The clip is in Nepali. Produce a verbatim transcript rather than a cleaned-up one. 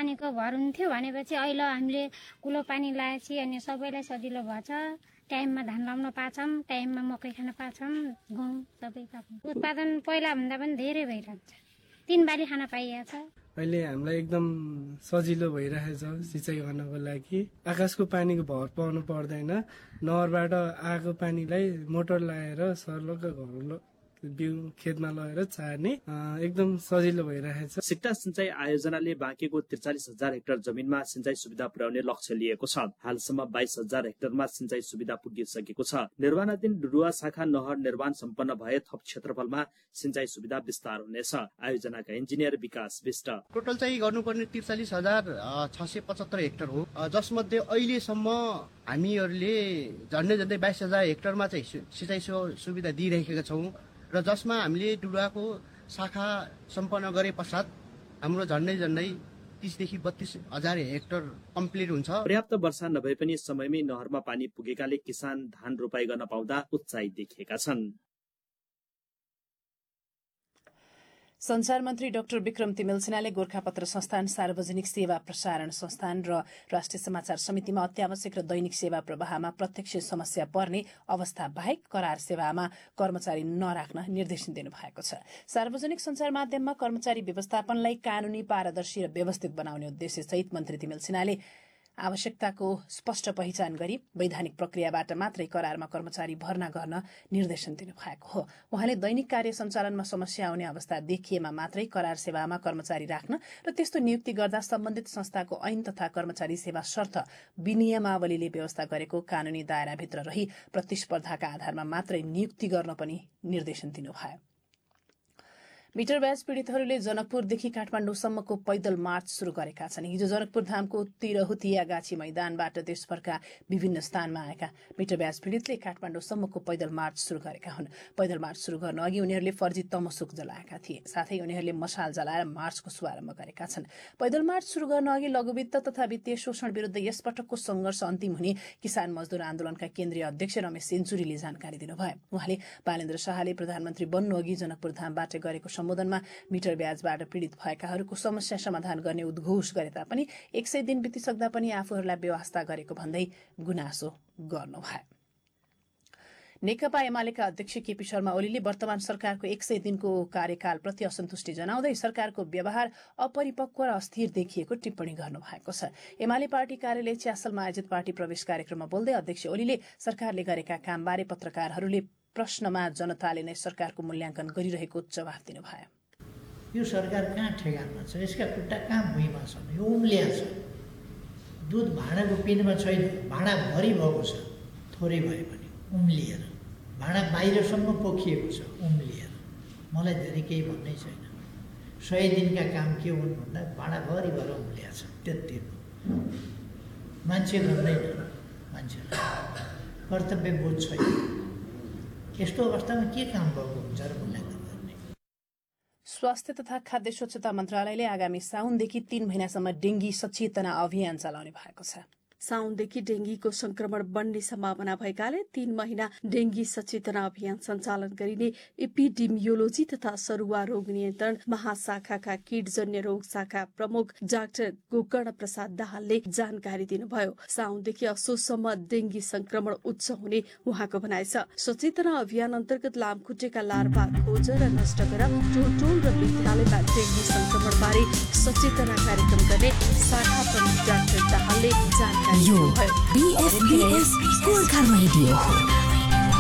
पानीको भर हुन्थ्यो भनेपछि अहिले हामीले कुलो पानी लगाएपछि अनि सबैलाई सजिलो भएछ। टाइममा धान लाउन पाछौँ, टाइममा मकै खान पाछौँ। गहुँ सबै उत्पादन पहिलाभन्दा पनि धेरै भइरहेको छ। तीन बारी खान पाइएको छ। अहिले हामीलाई एकदम सजिलो भइरहेछ सिँचाइ गर्नको लागि। आकाशको पानीको भर पाउनु पर्दैन। नहरबाट आएको पानीलाई मोटर लगाएर सर्लक्क घर बिउ खेतमा लगेर छार्ने एकदम सजिलो भइरहेछ। सिक्टा सिंचाई आयोजनाले बाँकेको त्रिचालिस हजार हेक्टर जमिनमा सिंचाई सुविधा पुर्याउने लक्ष्य लिएको छ। हालसम्म बाइस हजार हेक्टरमा सिंचाई सुविधा पुगिसकेको छ। निर्माणाधीन डुडुवा शाखा नहर निर्माण सम्पन्न भए थप क्षेत्रफलमा सिंचाई सुविधा विस्तार हुनेछ। आयोजनाका इन्जिनियर विकास विष्ट टोटल चाहिँ गर्नुपर्ने त्रिचालिस हजार छ सय पचहत्तर हेक्टर हो, जसमध्ये अहिलेसम्म हामीहरूले झन्डै झन्डै बाइस हजार हेक्टरमा चाहिँ सिंचाई सुविधा दिइरहेका छौँ र जसमा हामीले डुडुवाको शाखा सम्पन्न गरे पश्चात हाम्रो झन्डै झन्डै तीसदेखि बत्तीस हजार हेक्टर कम्प्लिट हुन्छ। पर्याप्त वर्षा नभए पनि समयमै नहरमा पानी पुगेकाले किसान धान रोपाई गर्न पाउँदा उत्साहित देखिएका छन्। संचार मन्त्री डाक्टर विक्रम तिमेल सिन्हाले गोरखापत्र संस्थान, सार्वजनिक सेवा प्रसारण संस्थान र राष्ट्रिय समाचार समितिमा अत्यावश्यक र दैनिक सेवा प्रवाहमा प्रत्यक्ष समस्या पर्ने अवस्था बाहेक करार सेवामा कर्मचारी नराख्न निर्देशन दिनुभएको छ। सार्वजनिक संचार माध्यममा कर्मचारी व्यवस्थापनलाई कानूनी, पारदर्शी र व्यवस्थित बनाउने उद्देश्यसहित मन्त्री तिमेल सिन्हाले आवश्यकताको स्पष्ट पहिचान गरी वैधानिक प्रक्रियाबाट मात्रै करारमा कर्मचारी भर्ना गर्न निर्देशन दिनुभएको हो। उहाँले दैनिक कार्य सञ्चालनमा समस्या आउने अवस्था देखिएमा मात्रै करार सेवामा कर्मचारी राख्न र त्यस्तो नियुक्ति गर्दा सम्बन्धित संस्थाको ऐन तथा कर्मचारी सेवा शर्त विनियमावलीले व्यवस्था गरेको कानूनी दायराभित्र रही प्रतिस्पर्धाका आधारमा मात्रै नियुक्ति गर्न पनि निर्देशन दिनुभयो। मिटर ब्याज पीड़ितहरूले जनकपुरदेखि काठमाडौँसम्मको पैदल मार्च शुरू गरेका छन्। हिजो जनकपुर धामको तिरहुतिया गाछी मैदानबाट देशभरका विभिन्न स्थानमा आएका मिटर ब्याज पीड़ितले काठमाडौँसम्मको पैदल मार्च शुरू गरेका हुन्। पैदल मार्च शुरू गर्न अघि उनीहरूले फर्जी तमसुक जलाएका थिए। साथै उनीहरूले मशाल जलाएर मार्चको शुभारम्भ गरेका छन्। पैदल मार्च शुरू गर्न अघि लघुवित्त तथा वित्तीय शोषण विरुद्ध यसपटकको संघर्ष अन्तिम हुने किसान मजदुर आन्दोलनका केन्द्रीय अध्यक्ष रमेश सेन्चुरीले जानकारी दिनुभयो। उहाँले बालेन्द्र शाहले प्रधानमन्त्री बन्नु अघि जनकपुर धामबाट गरेको सम्बोधनमा मिटर ब्याजबाट पीड़ित भएकाहरूको समस्या समाधान गर्ने उद्घोष गरे तापनि एक सय दिन बितिसक्दा पनि आफूहरूलाई व्यवस्था गरेको भन्दै गुनासो गर्नुभयो। नेकपा एमालेका अध्यक्ष केपी शर्मा ओलीले वर्तमान सरकारको एक सय दिनको कार्यकालप्रति असन्तुष्टि जनाउँदै सरकारको व्यवहार अपरिपक्व र अस्थिर देखिएको टिप्पणी गर्नुभएको छ। एमाले पार्टी कार्यालय च्यासलमा आयोजित पार्टी प्रवेश कार्यक्रममा बोल्दै अध्यक्ष ओलीले सरकारले गरेका कामबारे पत्रकारहरूले प्रश्नमा जनताले नै सरकारको मूल्याङ्कन गरिरहेको जवाफ दिनुभयो। यो सरकार कहाँ ठेगानमा छ? यसका खुट्टा कहाँ भुइँमा छन्? यो उम्लिया छ। दुध भाँडाको पिनमा छैन, भाँडा भरि भएको छ, थोरै भए पनि उम्लिएर। भाँडा बाहिरसम्म पोखिएको छ, उम्लिएर। मलाई धेरै केही भन्नै छैन। सय दिनका काम के हुन् भन्दा भाँडा भरि भएर उम्लिया छ, त्यति हो। मान्छे गर्दैन, मान्छेलाई कर्तव्य बोध छैन। यस्तो अवस्थामा के काम भएको हुन्छ र मूल्याङ्कन गर्ने? स्वास्थ्य तथा खाद्य स्वच्छता मन्त्रालयले आगामी साउनदेखि तीन महिनासम्म डेंगी सचेतना अभियान चलाउने भएको छ। साउनदेखि डेंगीको संक्रमण बढ्ने सम्भावना भएकाले तीन महिना डेंगी सचेतना अभियान सञ्चालन गरिने एपिडेमियोलोजी तथा सरुवा रोग नियन्त्रण महाशाखाका कीटजन्य रोग शाखा प्रमुख डाक्टर गोकर्ण प्रसाद दाहालले जानकारी दिनुभयो। साउनदेखि असोजसम्म डेंगी संक्रमण उच्च हुने उहाँको भनाइ छ। सचेतना अभियान अन्तर्गत लामखुट्टेका लार्भा खोज र नष्ट गरेर टोल र विद्यालयमा डेंगी संक्रमण बारे सचेतना कार्यक्रम गर्ने शाखा प्रमुख डाक्टर दाहालले जानकारी यो बीएफबीएस गोर्खा रेडियो हो।